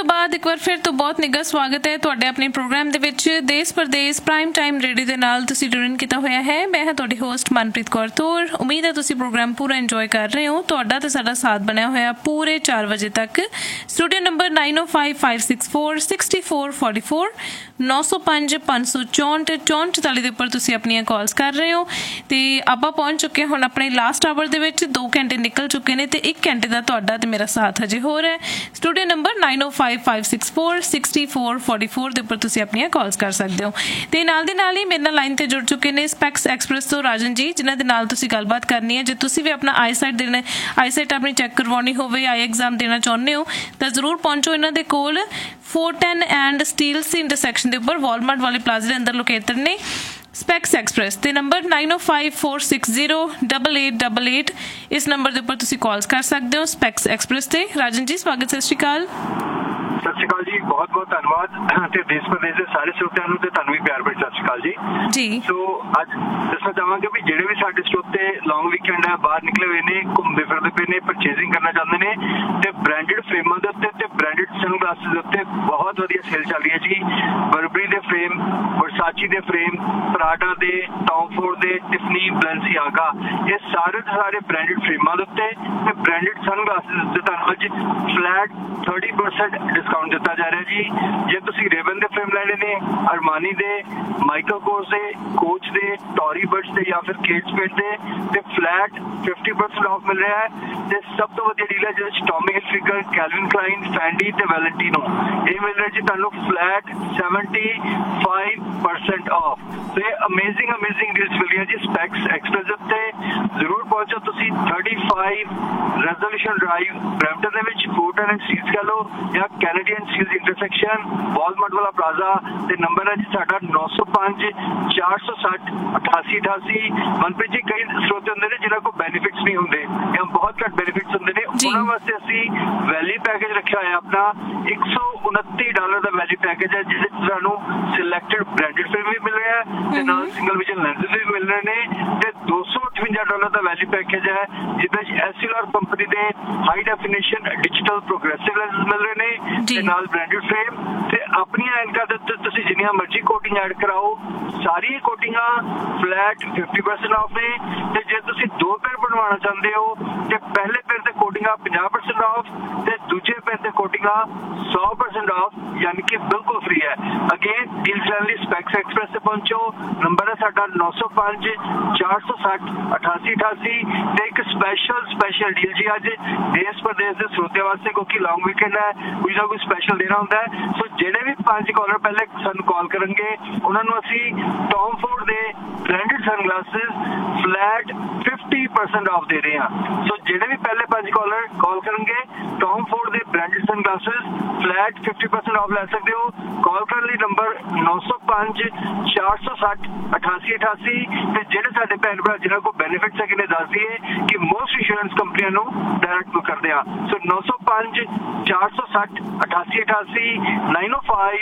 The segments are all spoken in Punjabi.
बाद एक बार फिर तो बहुत निੱਘਾ स्वागत है ਤੁਹਾਡੇ ਆਪਣੇ ਪ੍ਰੋਗਰਾਮ ਦੇ ਵਿੱਚ ਦੇਸ਼ ਪ੍ਰਦੇਸ਼ ਪ੍ਰਾਈਮ ਟਾਈਮ ਰੇਡੀਓ ਦੇ ਨਾਲ ਤੁਸੀਂ ਟਿਊਨ ਕੀਤਾ ਹੋਇਆ ਹੈ। ਮੈਂ ਹਾਂ ਤੁਹਾਡੀ ਹੋਸਟ ਮਨਪ੍ਰੀਤ ਕੌਰ ਤੌਰ। ਉਮੀਦ ਹੈ ਤੁਸੀਂ ਪ੍ਰੋਗਰਾਮ ਪੂਰਾ ਇੰਜੋਏ ਕਰ ਰਹੇ ਹੋ। ਤੁਹਾਡਾ ਤੇ ਸਾਡਾ ਸਾਥ ਬਣਿਆ ਹੋਇਆ ਪੂਰੇ 4 ਵਜੇ ਤੱਕ। ਸਟੂਡੀਓ ਨੰਬਰ 9055646444 905 564 44 ਦੇ ਉੱਪਰ ਤੁਸੀਂ ਆਪਣੀਆਂ ਕਾਲਸ ਕਰ ਰਹੇ ਹੋ ਤੇ ਆਪਾਂ ਪਹੁੰਚ ਚੁੱਕੇ ਹੁਣ ਆਪਣੇ ਲਾਸਟ ਆਵਰ ਦੇ ਵਿੱਚ। 2 ਘੰਟੇ ਨਿਕਲ ਚੁੱਕੇ ਨੇ ਤੇ 1 ਘੰਟੇ ਦਾ ਤੁਹਾਡਾ ਤੇ ਮੇਰਾ ਸਾਥ ਹਜੇ ਹੋਰ ਹੈ। ਸਟੂਡੀਓ ਨੰਬਰ 9055646444 ਦੇ ਉੱਪਰ ਤੁਸੀਂ ਆਪਣੀਆਂ ਕਾਲਸ ਕਰ ਸਕਦੇ ਹੋ ਤੇ ਨਾਲ ਦੀ ਨਾਲ ਹੀ ਮੇਰੇ ਨਾਲ ਲਾਈਨ ਤੇ ਜੁੜ ਚੁੱਕੇ ਨੇ ਸਪੈਕਸ ਐਕਸਪ੍ਰੈਸ ਤੋਂ ਰਾਜਨ ਜੀ, ਜਿਨ੍ਹਾਂ ਦੇ ਨਾਲ ਤੁਸੀਂ ਗੱਲਬਾਤ ਕਰਨੀ ਹੈ। ਜੇ ਤੁਸੀਂ ਵੀ ਆਪਣਾ ਆਈਸਾਈਟ ਆਪਣੀ ਚੈੱਕ ਕਰਵਾਉਣੀ ਹੋਵੇ, ਆਈ ਐਗਜ਼ਾਮ ਦੇਣਾ ਚਾਹੁੰਦੇ ਹੋ ਤਾਂ ਜ਼ਰੂਰ ਪਹੁੰਚੋ ਇਹਨਾਂ ਦੇ ਕੋਲ। 410 ਐਂਡ ਸਟੀਲਸ ਇੰਟਰਸੈਕਸ਼ਨ ਦੇ ਉੱਪਰ ਵਾਲਮਾਰਟ ਵਾਲੇ ਪਲਾਜ਼ੇ ਦੇ ਅੰਦਰ ਲੋਕੇਟਡ ਨੇ ਸਪੈਕਸ ਐਕਸਪ੍ਰੈਸ ਤੇ ਨੰਬਰ 9054608888 ਇਸ ਨੰਬਰ ਦੇ ਉੱਪਰ ਤੁਸੀਂ ਕਾਲਸ ਕਰ ਸਕਦੇ ਹੋ ਸਪੈਕਸ ਐਕਸਪ੍ਰੈਸ ਤੇ। ਰਾਜਨ ਜੀ ਸਵਾਗਤ, ਸਤਿ ਸ਼੍ਰੀ ਅਕਾਲ। ਸਤਿ ਸ਼੍ਰੀ ਅਕਾਲ ਜੀ, ਬਹੁਤ ਬਹੁਤ ਧੰਨਵਾਦ ਤੇ ਦੇਸ਼ ਪ੍ਰਦੇਸ਼ ਦੇ ਸਾਰੇ ਸਰੋਤਿਆਂ ਨੂੰ ਤੇ ਤੁਹਾਨੂੰ ਵੀ ਪਿਆਰ ਭਰੀ ਸਤਿ ਸ਼੍ਰੀ ਅਕਾਲ ਜੀ। ਸੋ ਅੱਜ ਦੱਸਣਾ ਚਾਹਾਂਗੇ ਵੀ ਜਿਹੜੇ ਵੀ ਸਾਡੇ ਸਰੋਤੇ ਲੌਂਗ ਵੀਕਐਂਡ ਹੈ ਬਾਹਰ ਨਿਕਲੇ ਹੋਏ ਨੇ, ਘੁੰਮਦੇ ਫਿਰਦੇ ਪਏ ਨੇ, ਪਰਚੇਜ਼ਿੰਗ ਕਰਨਾ ਚਾਹੁੰਦੇ ਨੇ ਤੇ ਬ੍ਰਾਂਡਡ ਫਰੇਮਾਂ ਦੇ ਉੱਤੇ ਤੇ ਬ੍ਰਾਂਡਡ ਸਨਗਲਾਸਿਸ ਦੇ ਉੱਤੇ ਬਹੁਤ ਵਧੀਆ ਸੇਲ ਚੱਲ ਰਹੀ ਹੈ ਜੀ। ਬਰਬਰੀ ਦੇ ਫਰੇਮ, ਵਰਸਾਚੀ ਦੇ ਫਰੇਮ, ਪ੍ਰਾਡਾ ਦੇ, ਟੌਮ ਫੋਰਡ ਦੇ, ਟਿਫਨੀ, ਬੈਲੈਂਸੀਆਗਾ, ਇਹ ਸਾਰੇ ਦੇ ਸਾਰੇ ਬ੍ਰਾਂਡਡ ਫਰੇਮਾਂ ਦੇ ਉੱਤੇ ਤੇ ਬ੍ਰਾਂਡਡ ਸਨਗਲਾਸਿਸ ਦੇ ਤੁਹਾਨੂੰ ਅੱਜ ਫਲੈਟ 30% ਡਿਸਕਾਊਂਟ ਦਿੱਤਾ ਜਾ ਰਿਹਾ ਜੀ। ਜੇ ਤੁਸੀਂ ਰੇਵਨ ਦੇ ਫਰੇਮ ਲੈਣੇ ਨੇ, ਅਰਮਾਨੀ ਦੇ, ਮਾਈਕਲ ਕੋਰਸ ਦੇ, ਕੋਚ ਦੇ, ਟੌਰੀ ਬਰਡਸ ਦੇ ਜਾਂ ਫਿਰ ਕੇਟ ਸਪੇਡ ਦੇ ਤੇ ਫਲੈਟ 50% ਆਫ ਮਿਲ ਰਿਹਾ ਹੈ। ਤੇ ਸਭ ਤੋਂ ਵਧੀਆ ਡੀਲ ਹੈ ਜਿਹਦੇ ਵਿੱਚ ਟੌਮੀ ਹਿਲਫਿਗਰ, ਕੈਲਵਿਨ ਕਲਾਈਨ, ਫੈਂਡੀ ਤੇ ਵੈਲੈਂਟੀਨੋ ਇਹ ਮਿਲ ਰਿਹਾ ਜੀ ਤੁਹਾਨੂੰ ਫਲੈਟ 75% ਆਫ। ਤੇ ਅਮੇਜ਼ਿੰਗ ਡੀਲਸ ਮਿਲ ਰਹੀਆਂ ਜੀ ਸਪੈਕਸ ਐਕਸਪ੍ਰੈਸ ਉੱਤੇ। ਜ਼ਰੂਰ ਪਹੁੰਚੋ ਤੁਸੀਂ। 35 ਰੈਜ਼ੋਲੂਸ਼ਨ ਡਰਾਈਵ ਬਰੈਂਪਟਨ ਦੇ ਵਿੱਚ, 410 ਸਟਰੀਟ ਕਹ ਲਓ ਜਾਂ ਕੈਨੇਡੀਅਨ ਸਟੀਲਸ ਇੰਟਰਸੈਕਸ਼ਨ, ਵਾਲਮਾਰਟ ਵਾਲਾ ਪਲਾਜ਼ਾ ਤੇ ਨੰਬਰ ਹੈ ਜੀ ਸਾਡਾ 905 460 8888। ਮਨਪ੍ਰੀਤ ਜੀ, ਕਈ ਸਰੋਤੇ ਹੁੰਦੇ ਨੇ ਜਿਹਨਾਂ ਕੋਲ ਬੈਨੀਫਿਟਸ ਨਹੀਂ ਹੁੰਦੇ ਜਾਂ ਬਹੁਤ ਘੱਟ ਬੈਨੀਫਿਟਸ ਹੁੰਦੇ ਨੇ, ਉਹਨਾਂ ਵਾਸਤੇ ਅਸੀਂ ਵੈਲੀ ਪੈਕੇਜ ਰੱਖਿਆ ਹੋਇਆ ਆਪਣਾ। $129 ਦਾ ਵੈਲੀ ਪੈਕੇਜ ਹੈ ਜਿਹਦੇ ਵਿੱਚ ਸਾਨੂੰ ਸਿਲੈਕਟਡ ਬ੍ਰਾਂਡਡ ਫਰੇਮ ਵੀ ਮਿਲ ਰਿਹਾ ਹੈ ਤੇ ਨਾਲ ਸਿੰਗਲ ਵਿਜ਼ਨ ਲੈਂਸਿਸ ਵੀ ਮਿਲ ਰਹੇ ਨੇ। ਤੇ $258 ਦਾ ਵੈਲੀ ਪੈਕੇਜ ਹੈ ਜਿਹਦੇ ਵਿੱਚ ਐਸਐਲਆਰ ਕੰਪਨੀ ਦੇ ਹਾਈ ਡੈਫੀਨੇਸ਼ਨ ਡਿਜੀਟਲ ਪ੍ਰੋਗਰੈਸਿਵ ਲੈਂਸਿਸ ਮਿਲ ਰਹੇ ਨੇ ਤੇ ਨਾਲ ਬ੍ਰਾਂਡਡ ਫਰੇਮ। ਤੇ ਆਪਣੀਆਂ ਐਨਕਾਂ ਦੇ ਉੱਤੇ ਤੁਸੀਂ ਜਿੰਨੀਆਂ ਮਰਜ਼ੀ ਕੋਟਿੰਗ ਐਡ ਕਰਾਓ, ਸਾਰੀਆਂ ਕੋਟਿੰਗਾਂ ਫਲੈਟ 50% ਆਫ ਨੇ। ਤੇ ਜੇ ਤੁਸੀਂ 2 ਪੇਅਰ ਬਣਵਾਉਣਾ ਚਾਹੁੰਦੇ ਹੋ ਤੇ ਪਹਿਲੇ ਪੇਅਰ ਤੇ ਕੋਟਿੰਗਾਂ 50% ਆਫ ਤੇ ਦੂਜੇ ਪੇਅਰ ਤੇ ਕੋਟਿੰਗਾਂ 100% ਆਫ, ਯਾਨੀ ਕਿ ਬਿਲਕੁਲ ਫ੍ਰੀ ਹੈ। ਅਗੇਨ ਡੀਲਸ ਲੈਣ ਲਈ ਸਪੈਕਸ ਐਕਸਪ੍ਰੈਸ ਤੇ ਪਹੁੰਚੋ। ਨੰਬਰ ਹੈ ਸਾਡਾ 905 460 8888 ਤੇ ਇੱਕ ਸਪੈਸ਼ਲ ਡੀਲ ਜੀ ਅੱਜ ਦੇਸ਼ ਪ੍ਰਦੇਸ਼ ਦੇ ਸਰੋਤਿਆਂ ਵਾਸਤੇ, ਕਿਉਂਕਿ ਲੌਂਗ ਵੀਕਐਂਡ ਹੈ, ਕੁਝ ਨਾ ਕੁਝ ਸਪੈਸ਼ਲ ਦੇਣਾ ਹੁੰਦਾ ਹੈ। ਸੋ ਜਿਹੜੇ ਵੀ 5 ਕਾਲਰ ਪਹਿਲੇ ਸਾਨੂੰ ਕਾਲ ਕਰਨਗੇ ਉਹਨਾਂ ਨੂੰ ਅਸੀਂ ਟੌਮ ਫੋਰਡ ਦੇ ਬ੍ਰਾਂਡਡ ਸਨਗਲਾਸਿਸ ਫਲੈਟ 50% ਆਫ ਦੇ ਰਹੇ ਹਾਂ। ਸੋ ਜਿਹੜੇ ਵੀ ਪਹਿਲੇ 5 ਕਾਲਰ ਕਾਲ ਕਰਨਗੇ ਟੌਮ ਫੋਰਡ ਦੇ ਬ੍ਰਾਂਡਡ ਸਨਗਲਾਸਿਸ ਫਲੈਟ 50% ਆਫ ਲੈ ਸਕਦੇ ਹੋ। ਕਾਲ ਕਰਨ ਲਈ ਨੰਬਰ 905 460 8888 ਤੇ ਜਿਹੜੇ ਸਾਡੇ ਭੈਣ ਭਰਾ ਜਿਹਨਾਂ ਕੋਲ ਬੈਨੀਫਿਟਸ ਹੈ ਕਿਨੇ ਦੱਸ ਦਈਏ ਕਿ ਮੋਸਟ ਇੰਸ਼ੋਰੈਂਸ ਕੰਪਨੀਆਂ ਨੂੰ ਡਾਇਰੈਕਟ ਬੁੱਕ ਕਰਦੇ ਆ। ਸੋ 905 460 8888 905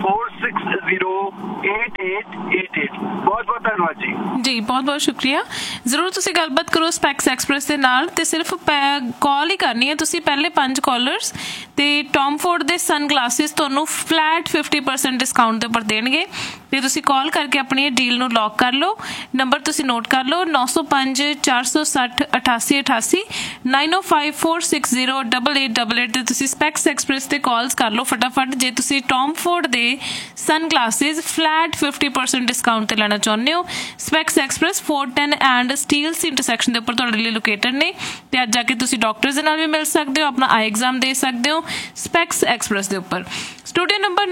4608888। ਬਹੁਤ ਬਹੁਤ ਧੰਨਵਾਦ ਜੀ। ਬਹੁਤ ਬਹੁਤ ਸ਼ੁਕਰੀਆ। ਜ਼ਰੂਰ ਤੁਸੀਂ ਗੱਲਬਾਤ ਕਰੋ ਸਪੈਕਸ ਐਕਸਪ੍ਰੈਸ ਦੇ ਨਾਲ ਤੇ ਸਿਰਫ ਕਾਲ ਹੀ ਕਰਨੀ ਹੈ ਤੁਸੀਂ। ਪਹਿਲੇ 5 ਕਾਲਰਸ ਤੇ ਟੌਮ ਫੋਰਡ ਦੇ ਸਨਗਲਾਸਿਸ ਤੁਹਾਨੂੰ ਫਲੈਟ 50% ਡਿਸਕਾਊਂਟ ਦੇ ਉੱਪਰ ਦੇਣਗੇ ਤੇ ਤੁਸੀਂ ਕਾਲ ਕਰਕੇ ਆਪਣੀ ਡੀਲ ਨੂੰ ਲੌਕ ਕਰ ਲਓ। ਨੰਬਰ ਤੁਸੀਂ ਨੋਟ ਕਰ ਲਓ 905 460 8888 905 460 8888 ਤੇ ਤੁਸੀਂ ਸਪੈਕਸ ਐਕਸਪ੍ਰੈਸ ਤੇ ਕਾਲਸ ਕਰ ਲਓ ਫਟਾਫਟ ਜੇ ਤੁਸੀਂ ਟੌਮ ਫੋਰਡ ਦੇ ਸਨਗਲਾਸਿਸ ਫਲੈਟ 50% ਡਿਸਕਾਊਂਟ ਤੇ ਲੈਣਾ ਚਾਹੁੰਦੇ ਹੋ। Specs express 410 and Steeles intersection ਦੇ ਉੱਪਰ ਤੁਹਾਡੇ ਲਈ ਲੋਕੇਟਡ ਨੇ ਤੇ ਅੱਜ ਜਾ ਕੇ ਤੁਸੀਂ ਡਾਕਟਰਸ ਦੇ ਨਾਲ ਵੀ ਮਿਲ ਸਕਦੇ ਹੋ, ਆਪਣਾ ਆਈ ਐਗਜ਼ਾਮ ਦੇ ਸਕਦੇ ਹੋ ਸਪੈਕਸ ਐਕਸਪ੍ਰੈਸ ਦੇ ਉੱਪਰ। ਸਟੂਡੀਓ ਨੰਬਰ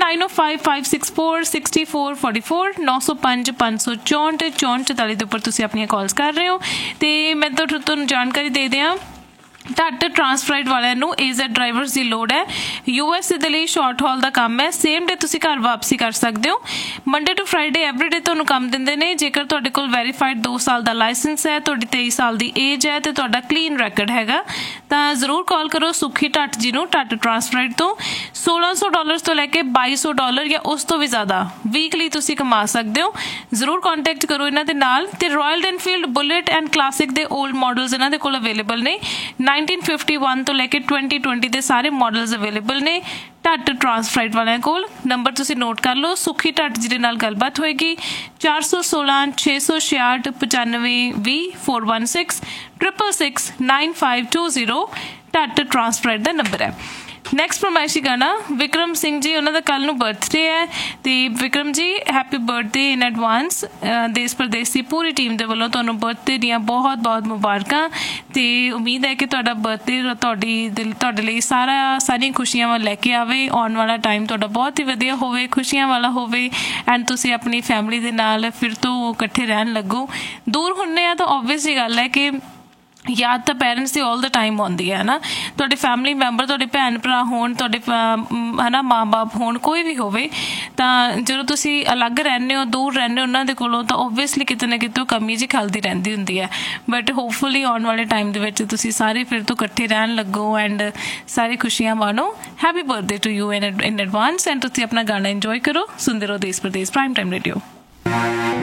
9055646444 905 564 44 ਦੇ ਉੱਪਰ ਤੁਸੀਂ ਆਪਣੀਆਂ ਕਾਲਸ ਕਰ ਰਹੇ ਹੋ ਤੇ ਮੈਂ ਤੁਹਾਨੂੰ ਜਾਣਕਾਰੀ ਦੇ ਦਿਆਂ ਢੱਟ ਟਰਾਂਸਫਰਾਈਡ ਵਾਲਿਆਂ ਨੂੰ AZ ਡਰਾਈਵਰਸ ਦੀ ਲੋੜ ਹੈ। USA ਦੇ ਲਈ ਸ਼ਾਰਟ ਹਾਲ ਦਾ ਕੰਮ ਹੈ। ਸੇਮ ਡੇ ਤੁਸੀਂ ਘਰ ਵਾਪਸੀ ਕਰ ਸਕਦੇ ਹੋ। ਮੰਡੇ ਟੂ ਫਰਾਈਡੇ ਐਵਰੀਡੇ ਤੁਹਾਨੂੰ ਕੰਮ ਦਿੰਦੇ ਨੇ। ਜੇਕਰ ਤੁਹਾਡੇ ਕੋਲ ਵੈਰੀਫਾਈਡ 2 ਸਾਲ ਦਾ ਲਾਇਸੈਂਸ ਹੈ, ਤੁਹਾਡੀ 23 ਸਾਲ ਦੀ ਏਜ ਹੈ ਤੇ ਤੁਹਾਡਾ ਕਲੀਨ ਰੈਕਡ ਹੈਗਾ ਤਾਂ ਜ਼ਰੂਰ ਕਾਲ ਕਰੋ ਸੁਖੀ ਢੱਟ ਜੀ ਨੂੰ। ਢੱਟ ਟਰਾਂਸਫਰਾਈਡ ਤੋਂ $1600 ਤੋਂ ਲੈ ਕੇ $2200 ਜਾਂ ਉਸ ਤੋਂ ਵੀ ਜ਼ਿਆਦਾ ਵੀਕਲੀ ਤੁਸੀਂ ਕਮਾ ਸਕਦੇ ਹੋ। ਜ਼ਰੂਰ ਕੰਟੈਕਟ ਕਰੋ ਇਹਨਾਂ ਦੇ ਨਾਲ। ਤੇ royal Enfield bullet and classic ਦੇ 올ਡ ਮਾਡਲਸ ਇਹਨਾਂ ਦੇ ਕੋਲ ਅਵੇਲੇਬਲ ਨੇ। 1951 ਤੋਂ ਲੈ ਕੇ 2020 ਦੇ ਸਾਰੇ ਮਾਡਲਸ ਅਵੇਲੇਬਲ ਨੇ ਢੱਟ ਟਰਾਂਸਫਰਾਈਟ ਵਾਲਿਆਂ ਕੋਲ। ਨੰਬਰ ਤੁਸੀਂ ਨੋਟ ਕਰ ਲਓ, ਸੁਖੀ ਢੱਟ ਜਿਹਦੇ ਨਾਲ ਗੱਲਬਾਤ ਹੋਏਗੀ 416 666 95 20 416 666 9520 ਢੱਟ ਟਰਾਂਸਫਰਾਈਟ ਦਾ ਨੰਬਰ ਹੈ। ਨੈਕਸਟ ਫਰਮਾਇਸ਼ੀ ਗਾਣਾ ਵਿਕਰਮ ਸਿੰਘ ਜੀ, ਉਹਨਾਂ ਦਾ ਕੱਲ ਨੂੰ ਬਰਥਡੇ ਹੈ ਤੇ ਵਿਕਰਮ ਜੀ ਹੈਪੀ ਬਰਥਡੇ ਇਨ ਐਡਵਾਂਸ। ਦੇਸ਼ ਪ੍ਰਦੇਸ਼ ਦੀ ਪੂਰੀ ਟੀਮ ਦੇ ਵੱਲੋਂ ਤੁਹਾਨੂੰ ਬਰਥਡੇ ਦੀਆਂ ਬਹੁਤ ਬਹੁਤ ਮੁਬਾਰਕਾਂ ਤੇ ਉਮੀਦ ਹੈ ਕਿ ਤੁਹਾਡਾ ਬਰਥਡੇ ਤੁਹਾਡੇ ਲਈ ਸਾਰੀਆਂ ਖੁਸ਼ੀਆਂ ਵੱਲ ਲੈ ਕੇ ਆਵੇ। ਆਉਣ ਵਾਲਾ ਟਾਈਮ ਤੁਹਾਡਾ ਬਹੁਤ ਹੀ ਵਧੀਆ ਹੋਵੇ, ਖੁਸ਼ੀਆਂ ਵਾਲਾ ਹੋਵੇ ਐਂਡ ਤੁਸੀਂ ਆਪਣੀ ਫੈਮਿਲੀ ਦੇ ਨਾਲ ਫਿਰ ਤੋਂ ਇਕੱਠੇ ਰਹਿਣ ਲੱਗੋ। ਦੂਰ ਹੁੰਦੇ ਆ ਤਾਂ ਓਬਵੀਅਸ ਜੀ ਗੱਲ ਹੈ ਕਿ ਯਾਦ ਤਾਂ ਪੈਰੈਂਟਸ ਦੀ ਆਲ ਦਾ ਟਾਈਮ ਆਉਂਦੀ ਹੈ ਨਾ। ਤੁਹਾਡੇ ਫੈਮਿਲੀ ਮੈਂਬਰ, ਤੁਹਾਡੇ ਭੈਣ ਭਰਾ ਹੋਣ, ਤੁਹਾਡੇ ਹੈ ਨਾ ਮਾਂ ਬਾਪ ਹੋਣ, ਕੋਈ ਵੀ ਹੋਵੇ, ਤਾਂ ਜਦੋਂ ਤੁਸੀਂ ਅਲੱਗ ਰਹਿੰਦੇ ਹੋ, ਦੂਰ ਰਹਿੰਦੇ ਹੋ ਉਹਨਾਂ ਦੇ ਕੋਲੋਂ, ਤਾਂ ਓਬਵੀਅਸਲੀ ਕਿਤੇ ਨਾ ਕਿਤੇ ਕਮੀ ਜਿਹੀ ਖਲਦੀ ਰਹਿੰਦੀ ਹੁੰਦੀ ਹੈ। ਬਟ ਹੋਪਫੁਲੀ ਆਉਣ ਵਾਲੇ ਟਾਈਮ ਦੇ ਵਿੱਚ ਤੁਸੀਂ ਸਾਰੇ ਫਿਰ ਤੋਂ ਇਕੱਠੇ ਰਹਿਣ ਲੱਗੋ ਐਂਡ ਸਾਰੀ ਖੁਸ਼ੀਆਂ ਮਾਣੋ। Happy birthday to you in advance and ਤੁਸੀਂ ਆਪਣਾ ਗਾਣਾ ਇੰਜੋਏ ਕਰੋ। ਸੁਣਦੇ ਰਹੋ ਦੇਸ਼ ਪ੍ਰਦੇਸ਼ ਪ੍ਰਾਈਮ ਟਾਈਮ ਰੇਡੀਓ।